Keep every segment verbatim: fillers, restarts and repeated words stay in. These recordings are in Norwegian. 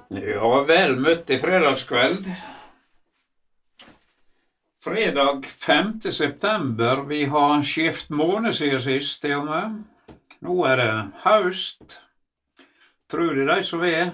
Ja, vel møtt i fredagskveld. Fredag femte september, vi har skift måned siden sist, til og med. Nå er det høst, tror det de som er.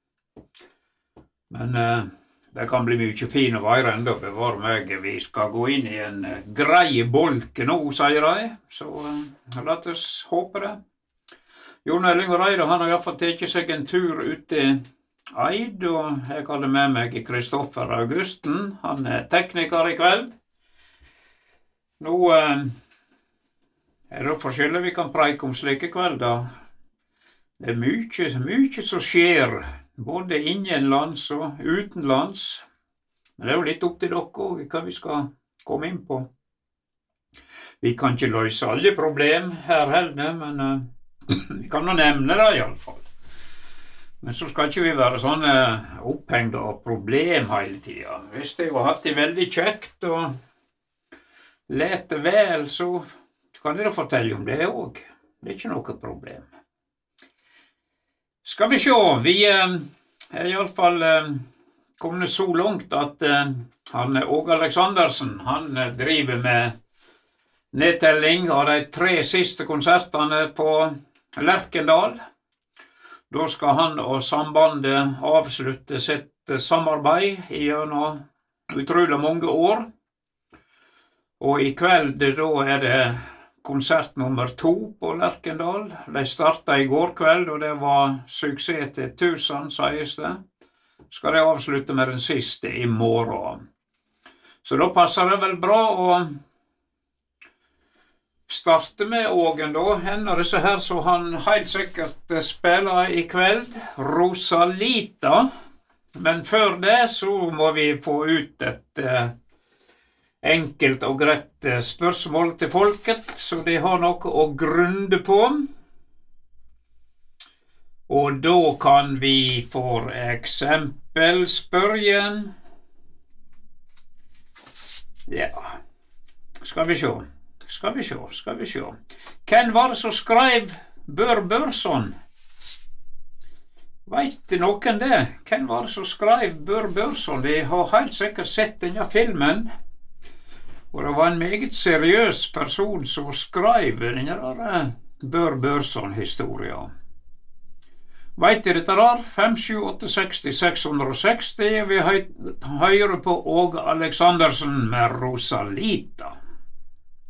Men eh, det kan bli mye fin og vær enda, bevar meg. Vi skal gå inn i en eh, grei bolke nå, sier de. Så eh, la oss håpe det. Jon Erling Reide, han har i hvert fall tatt seg en tur ut i Eid, og jeg hadde med meg Kristoffer Augusten. Han er tekniker i kveld. Nå eh, er det forskjellig vi kan preike om slike kvelder. Det er mye, mye som skjer, både innenlands og utenlands. Men det er jo litt opp til dere også, hva vi skal komme inn på. Vi kan ikke løse alle problem her heller, men eh, vi kan nå nevne det i alle fall. Men så skal ikke vi være sånn eh, opphengte av problem hele tiden. Hvis jeg har hatt det veldig kjekt og lete vel, så kan dere fortelle om det også. Det er ikke noe problem. Skal vi se, vi eh, er i alle fall eh, kommet så langt at eh, han, Åge Aleksandersen, han eh, driver med nedtelling av de tre siste konsertene på Lerkendal. Da skal han og sambandet avslutte sitt samarbeid gjennom utrolig mange år. Og i kveld da er det konsert nummer to på Lerkendal. De startet i går kveld, og det var suksess til tusen, sies det. Skal de avslutte med den siste i morgen. Så da passer det vel bra å starte med Ågen da. En av disse her som han helt sikkert spiller i kveld, Rosalita. Men før det så må vi få ut et eh, enkelt og greit spørsmål til folket, så de har noe å grunde på. Og da kan vi for eksempel spørre. Ja, skal vi se. Skal vi se, skal vi se. Hvem var det som skrev Bør Børson? Vet noen det? Hvem var det som skrev Bør Børson? De har helt sikkert sett denne filmen. Og det var en meget seriøs person som skrev denne Bør Børson-historien. Vet dere dette der? fem sju åtte seks seks seks. Vi hører på Åge Aleksandersen med Rosalita.